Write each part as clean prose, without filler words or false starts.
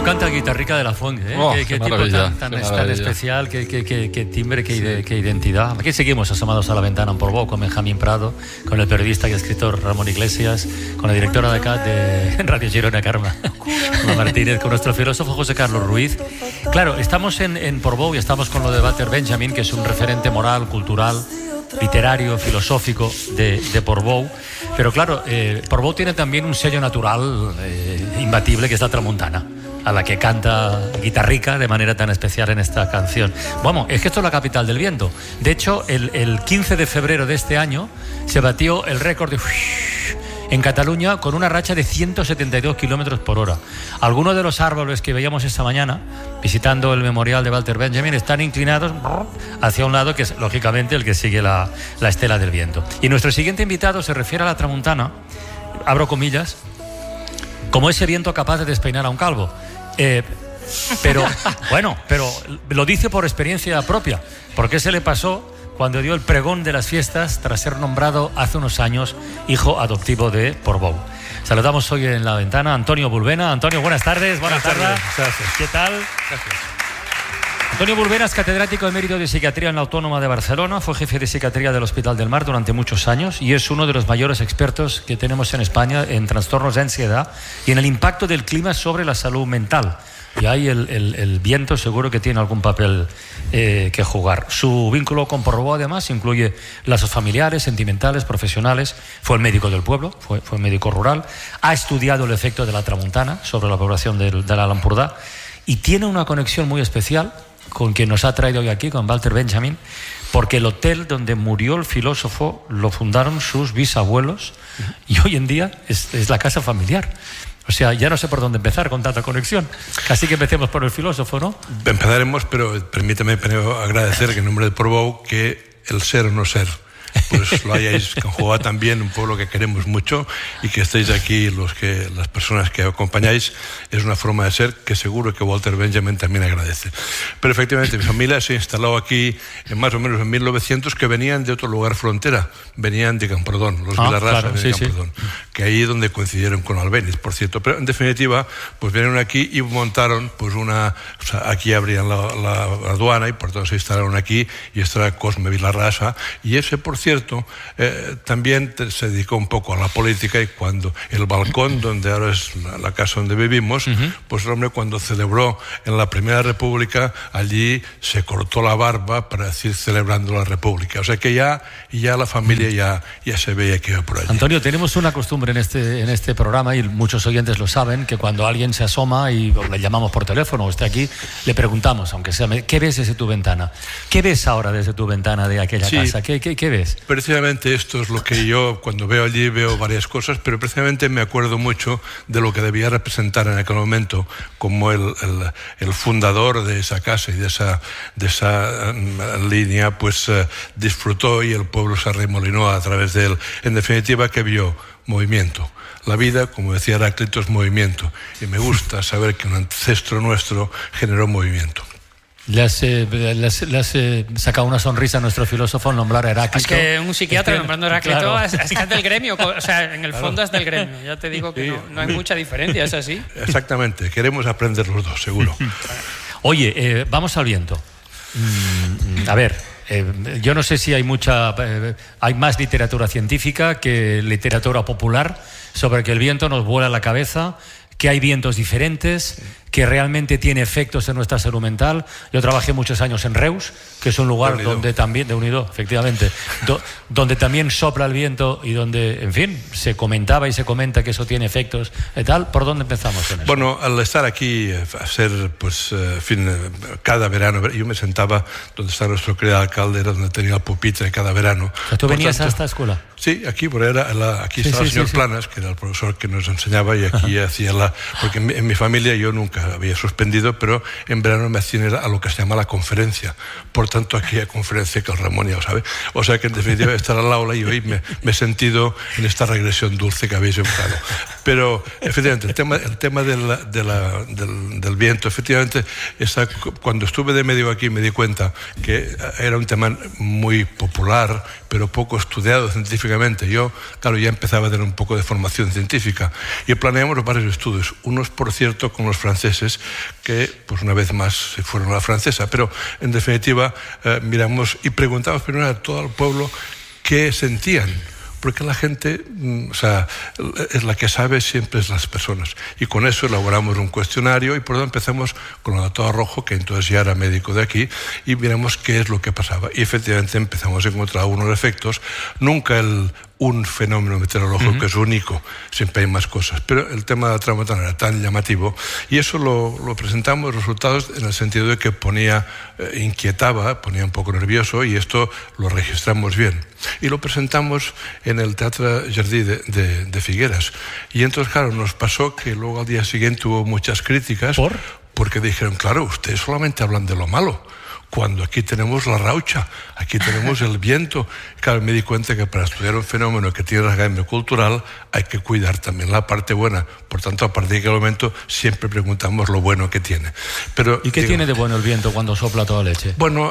canta Guitarrica de la Font, ¿eh? Oh, qué tipo tan especial, qué timbre, qué identidad. Aquí seguimos asomados a la ventana en Portbou con Benjamín Prado, con el periodista y escritor Ramón Iglesias, con la directora de acá de Radio Girona, Carme Martínez, con nuestro filósofo José Carlos Ruiz. Claro, estamos en Portbou y estamos con lo de Walter Benjamin, que es un referente moral, cultural, literario, filosófico de Portbou. Pero claro, Portbou tiene también un sello natural imbatible, que es la tramuntana, a la que canta Guitarrica de manera tan especial en esta canción. Bueno, es que esto es la capital del viento. De hecho, el 15 de febrero de este año se batió el récord de en Cataluña con una racha de 172 kilómetros por hora. Algunos de los árboles que veíamos esta mañana visitando el memorial de Walter Benjamin están inclinados hacia un lado, que es lógicamente el que sigue la estela del viento. Y nuestro siguiente invitado se refiere a la tramuntana, abro comillas, como ese viento capaz de despeinar a un calvo. Pero lo dice por experiencia propia, porque se le pasó cuando dio el pregón de las fiestas tras ser nombrado hace unos años hijo adoptivo de Portbou. Saludamos hoy en la ventana a Antonio Bulbena. Antonio, buenas tardes. Buenas tardes. Gracias. ¿Qué tal? Gracias. Antonio Bulbena es catedrático emérito de psiquiatría en la Autónoma de Barcelona, fue jefe de psiquiatría del Hospital del Mar durante muchos años y es uno de los mayores expertos que tenemos en España en trastornos de ansiedad y en el impacto del clima sobre la salud mental. Y ahí el viento seguro que tiene algún papel que jugar. Su vínculo con Portbou además incluye lazos familiares, sentimentales, profesionales. Fue el médico del pueblo, fue médico rural. Ha estudiado el efecto de la tramuntana sobre la población de la Lampurdá y tiene una conexión muy especial con quien nos ha traído hoy aquí, con Walter Benjamin, porque el hotel donde murió el filósofo lo fundaron sus bisabuelos y hoy en día es la casa familiar. O sea, ya no sé por dónde empezar con tanta conexión. Casi que empecemos por el filósofo, ¿no? Empezaremos, pero permítame primero agradecer que en nombre de Portbou que el ser o no ser pues lo hayáis conjugado también, un pueblo que queremos mucho, y que estéis aquí las personas que acompañáis, es una forma de ser que seguro que Walter Benjamin también agradece. Pero efectivamente mi familia se instaló aquí más o menos en 1900, que venían de otro lugar frontera, venían de Camprodón, los Vilarrasa, claro, de Camprodón, que ahí es donde coincidieron con Albéniz, por cierto. Pero en definitiva, pues vinieron aquí y montaron pues aquí abrían la aduana y por tanto se instalaron aquí, y esto era Cosme Vilarrasa, y ese, por cierto, también se dedicó un poco a la política, y cuando el balcón donde ahora es la casa donde vivimos, pues el hombre, cuando celebró en la Primera República, allí se cortó la barba para decir celebrando la República. O sea que ya la familia ya se veía que iba por allí. Antonio, tenemos una costumbre en este programa, y muchos oyentes lo saben, que cuando alguien se asoma y le llamamos por teléfono o está aquí, le preguntamos, aunque sea, ¿qué ves desde tu ventana? ¿Qué ves ahora desde tu ventana de aquella casa? ¿Qué ves? Precisamente esto es lo que yo, cuando veo allí, veo varias cosas, pero precisamente me acuerdo mucho de lo que debía representar en aquel momento como el fundador de esa casa y de esa línea, pues disfrutó, y el pueblo se arremolinó a través de él. En definitiva, ¿qué vio? Movimiento. La vida, como decía Heráclito, es movimiento, y me gusta saber que un ancestro nuestro generó movimiento. Le has sacado una sonrisa a nuestro filósofo al nombrar a Heráclito. Es que un psiquiatra nombrando a Heráclito, claro, es del gremio, o sea, en el fondo es del gremio. Ya te digo que no hay mucha diferencia, ¿es así? Exactamente, queremos aprender los dos, seguro. Oye, vamos al viento. A ver, yo no sé si hay más literatura científica que literatura popular sobre que el viento nos vuela la cabeza, que hay vientos diferentes, que realmente tiene efectos en nuestra salud mental. Yo trabajé muchos años en Reus, que es un lugar donde también, de Unido, efectivamente, donde también sopla el viento y donde, en fin, se comentaba y se comenta que eso tiene efectos y tal. ¿Por dónde empezamos con eso? Bueno, al estar aquí, a ser, pues, en fin, cada verano, yo me sentaba donde está nuestro querido alcalde, era donde tenía el pupitre cada verano. O sea, ¿tú venías a esta escuela? Sí, aquí, aquí estaba el señor Planas, que era el profesor que nos enseñaba, y aquí hacía porque en mi familia yo nunca había suspendido, pero en verano me hacían ir a lo que se llama la conferencia. Por tanto, aquí hay conferencia que el Ramón ya lo sabe. O sea que en definitiva estar al aula, y hoy me he sentido en esta regresión dulce que habéis empezado. Pero efectivamente, el tema del viento, efectivamente, cuando estuve de medio aquí me di cuenta que era un tema muy popular, pero poco estudiado científicamente. Yo, claro, ya empezaba a tener un poco de formación científica y planeamos varios estudios. Unos, por cierto, con los franceses, que pues una vez más se fueron a la francesa, pero en definitiva miramos y preguntamos primero a todo el pueblo qué sentían, porque la gente, es la que sabe siempre es las personas. Y con eso elaboramos un cuestionario y por eso empezamos con el doctor Rojo, que entonces ya era médico de aquí, y miramos qué es lo que pasaba. Y efectivamente empezamos a encontrar unos efectos, nunca un fenómeno meteorológico que es único, siempre hay más cosas, pero el tema de la tramontana era tan llamativo y eso lo presentamos resultados en el sentido de que inquietaba, ponía un poco nervioso y esto lo registramos bien y lo presentamos en el Teatro Jardí de Figueras y entonces claro, nos pasó que luego al día siguiente hubo muchas críticas porque dijeron, claro, ustedes solamente hablan de lo malo, cuando aquí tenemos la raucha, aquí tenemos el viento. Claro, me di cuenta que para estudiar un fenómeno que tiene cambio cultural hay que cuidar también la parte buena. Por tanto, a partir de aquel momento siempre preguntamos lo bueno que tiene. Pero, ¿y qué tiene de bueno el viento cuando sopla toda leche? Bueno,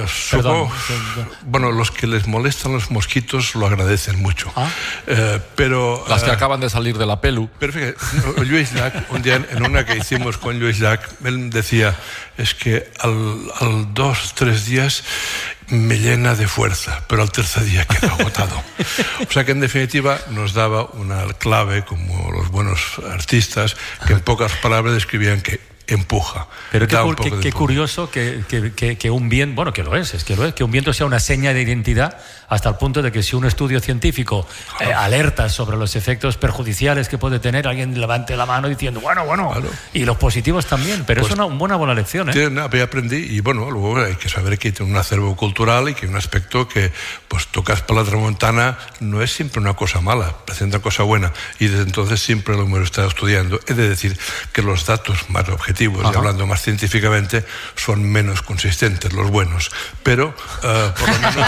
los que les molestan los mosquitos lo agradecen mucho. Pero las que acaban de salir de la pelu. Pero fíjate, Lluís Llach, un día en una que hicimos con Lluís Llach, él decía, es que al 2-3 días me llena de fuerza, pero al tercer día quedo agotado. O sea que en definitiva nos daba una clave, como los buenos artistas, que en pocas palabras describían que empuja. Pero qué curioso que un viento, bueno, que lo es que un viento sea una seña de identidad hasta el punto de que si un estudio científico alerta sobre los efectos perjudiciales que puede tener, alguien levante la mano diciendo, bueno, claro. Y los positivos también, pero pues es una buena lección. Aprendí y bueno, luego hay que saber que tiene un acervo cultural y que un aspecto que pues tocas para la tramontana no es siempre una cosa mala, presenta cosa buena y desde entonces siempre lo hemos estado estudiando. He de decir que los datos más objetivos y hablando más científicamente son menos consistentes, los buenos, pero por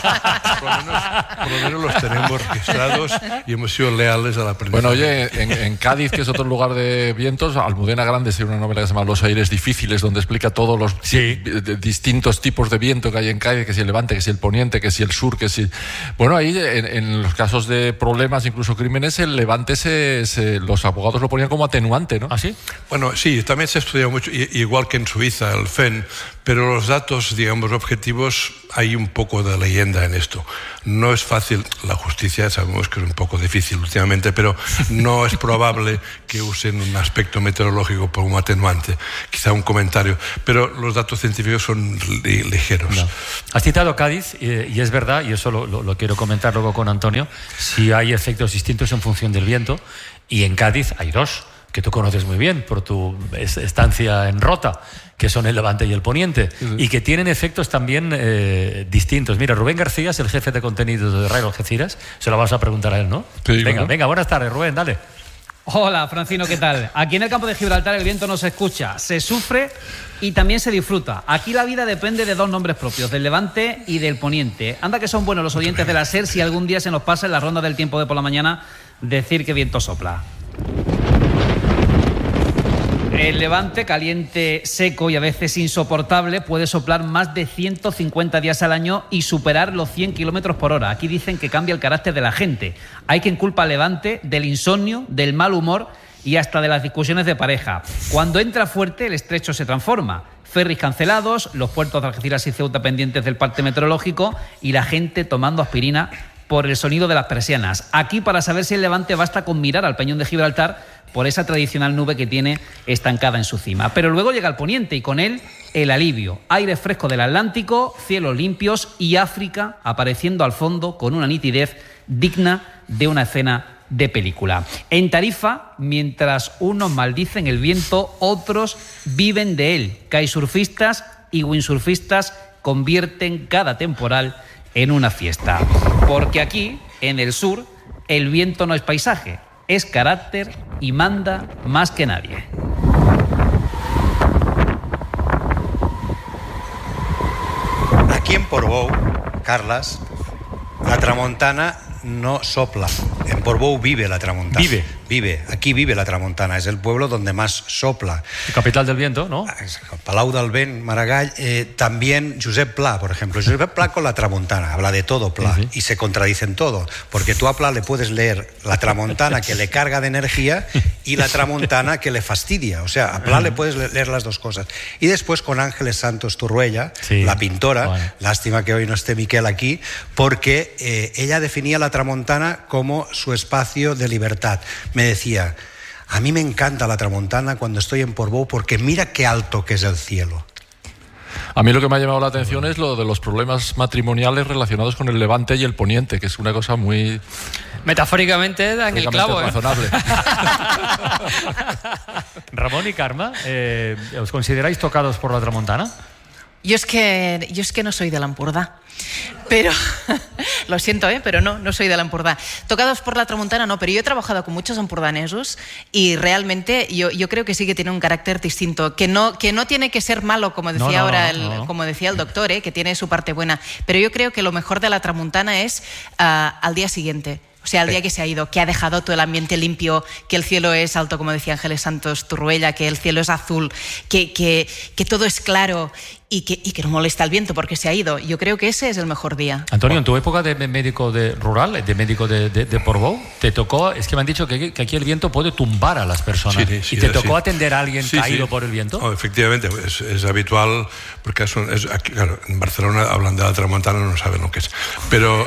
lo menos los tenemos registrados y hemos sido leales al aprendizaje. Bueno, oye, en Cádiz, que es otro lugar de vientos, Almudena Grandes tiene una novela que se llama Los aires difíciles, donde explica todos los distintos tipos de viento que hay en Cádiz, que si el levante, que si el poniente, que si el sur, que si... Bueno, ahí en los casos de problemas, incluso crímenes, el levante los abogados lo ponían como atenuante, ¿no? ¿Ah, sí? Bueno, sí, también se estudia mucho, igual que en Suiza, el FEN, pero los datos, digamos, objetivos, hay un poco de leyenda en esto. No es fácil, la justicia sabemos que es un poco difícil últimamente, pero no es probable que usen un aspecto meteorológico como atenuante, quizá un comentario, pero los datos científicos son ligeros. No. Has citado Cádiz, y es verdad, y eso lo quiero comentar luego con Antonio, si hay efectos distintos en función del viento, y en Cádiz hay dos, que tú conoces muy bien por tu estancia en Rota, que son el levante y el poniente, y que tienen efectos también distintos. Mira, Rubén García es el jefe de contenidos de Radio Algeciras, se lo vas a preguntar a él, ¿no? Sí, venga, buenas tardes, Rubén, dale. Hola, Francino, ¿qué tal? Aquí en el campo de Gibraltar el viento no se escucha, se sufre y también se disfruta. Aquí la vida depende de dos nombres propios, del levante y del poniente. Anda que son buenos los oyentes de la SER si algún día se nos pasa en la ronda del tiempo de por la mañana decir que viento sopla. El levante, caliente, seco y a veces insoportable, puede soplar más de 150 días al año y superar los 100 kilómetros por hora. Aquí dicen que cambia el carácter de la gente. Hay quien culpa al levante del insomnio, del mal humor y hasta de las discusiones de pareja. Cuando entra fuerte, el estrecho se transforma. Ferries cancelados, los puertos de Algeciras y Ceuta pendientes del parte meteorológico y la gente tomando aspirina por el sonido de las persianas. Aquí, para saber si el levante, basta con mirar al Peñón de Gibraltar por esa tradicional nube que tiene estancada en su cima. Pero luego llega el poniente y con él el alivio. Aire fresco del Atlántico, cielos limpios y África apareciendo al fondo con una nitidez digna de una escena de película. En Tarifa, mientras unos maldicen el viento, otros viven de él. Kitesurfistas y windsurfistas convierten cada temporal en una fiesta. Porque aquí, en el sur, el viento no es paisaje, es carácter y manda más que nadie. Aquí en Portbou, Carlas, la tramontana no sopla. En Portbou vive la tramontana. aquí vive la tramontana, es el pueblo donde más sopla. Capital del viento, ¿no? Palau del Vent, Maragall. También Josep Pla, por ejemplo. Josep Pla con la tramontana, habla de todo Pla, y se contradice en todo, porque tú a Pla le puedes leer la tramontana que le carga de energía y la tramontana que le fastidia. O sea, a Pla le puedes leer las dos cosas. Y después con Ángeles Santos Turruella, la pintora, lástima que hoy no esté Miquel aquí, porque ella definía la tramontana como su espacio de libertad. Me decía, a mí me encanta la tramontana cuando estoy en Portbou porque mira qué alto que es el cielo. A mí lo que me ha llamado la atención es lo de los problemas matrimoniales relacionados con el levante y el poniente, que es una cosa muy... Metafóricamente dan el clavo. Razonable. Ramón y Carme, ¿os consideráis tocados por la tramontana? Yo es que no soy de l'Empordà. Pero, lo siento, pero no soy de l'Empordà. Tocados por la tramontana no, pero yo he trabajado con muchos empordanesos y realmente yo creo que sí que tiene un carácter distinto, que no tiene que ser malo, como decía como decía el doctor, que tiene su parte buena, pero yo creo que lo mejor de la tramontana es al día siguiente. O sea, el día que se ha ido, que ha dejado todo el ambiente limpio, que el cielo es alto, como decía Ángeles Santos Turruella, que el cielo es azul, que todo es claro y que no molesta el viento porque se ha ido. Yo creo que ese es el mejor día. Antonio, en tu época de médico rural, de médico de Portbou, te tocó, es que me han dicho que aquí el viento puede tumbar a las personas. Sí, ¿Y te tocó atender a alguien caído por el viento? No, efectivamente, es habitual, porque aquí, claro, en Barcelona hablan de la tramontana, no saben lo que es. Pero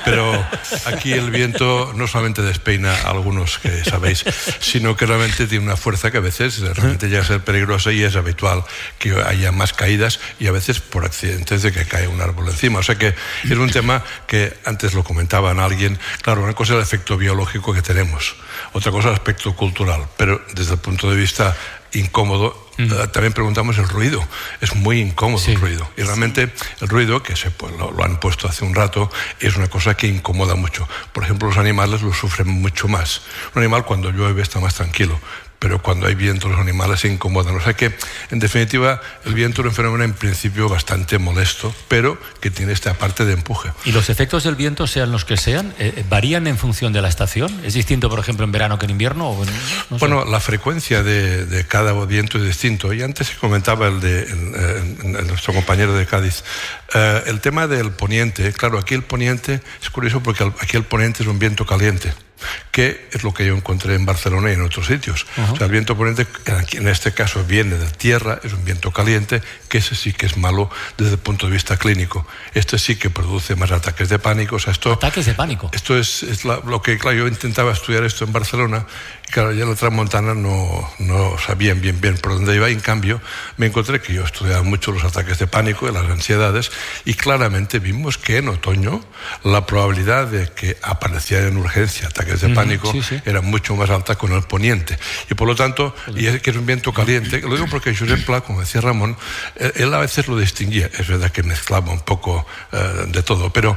aquí el viento no solamente despeina a algunos que sabéis, sino que realmente tiene una fuerza que a veces realmente llega a ser peligrosa, y es habitual que haya más caídas y a veces por accidentes de que cae un árbol encima. O sea que es un tema que antes lo comentaban alguien. Claro, una cosa es el efecto biológico que tenemos, otra cosa es el aspecto cultural, pero desde el punto de vista incómodo, también preguntamos el ruido. Es muy incómodo el ruido. Y realmente el ruido, que lo han puesto hace un rato, es una cosa que incomoda mucho. Por ejemplo, los animales lo sufren mucho más. Un animal cuando llueve está más tranquilo, pero cuando hay viento los animales se incomodan. O sea que, en definitiva, el viento es un fenómeno en principio bastante molesto, pero que tiene esta parte de empuje. ¿Y los efectos del viento, sean los que sean, varían en función de la estación? ¿Es distinto, por ejemplo, en verano que en invierno? Bueno, la frecuencia de cada viento es distinto. Y antes se comentaba el nuestro compañero de Cádiz. El tema del poniente, claro, aquí el poniente es curioso porque aquí el poniente es un viento caliente, que es lo que yo encontré en Barcelona y en otros sitios. O sea, el viento poniente, en este caso, viene de tierra, es un viento caliente, que ese sí que es malo desde el punto de vista clínico. Este sí que produce más ataques de pánico. O sea, ¿ataques de pánico? Esto es lo que, claro, yo intentaba estudiar esto en Barcelona, y claro, ya en la tramontana no sabían bien por dónde iba, y en cambio me encontré que yo estudiaba mucho los ataques de pánico y las ansiedades, y claramente vimos que en otoño la probabilidad de que apareciera en urgencia ataques de pánico era mucho más alta con el poniente, y por lo tanto, y es que es un viento caliente. Lo digo porque Josep Pla, como decía Ramón, él a veces lo distinguía. Es verdad que mezclaba un poco de todo, pero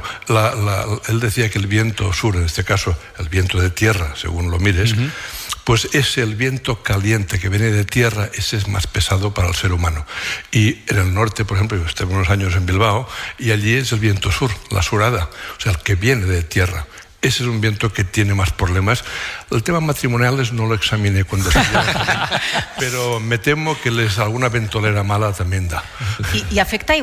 él decía que el viento sur, en este caso el viento de tierra, según lo mires, pues es el viento caliente que viene de tierra, ese es más pesado para el ser humano. Y en el norte, por ejemplo, yo estuve unos años en Bilbao, y allí es el viento sur, la surada, o sea, el que viene de tierra. Ese es un viento que tiene más problemas. El tema matrimoniales no lo examiné con detenimiento, pero me temo que alguna ventolera mala también da. ¿Y afecta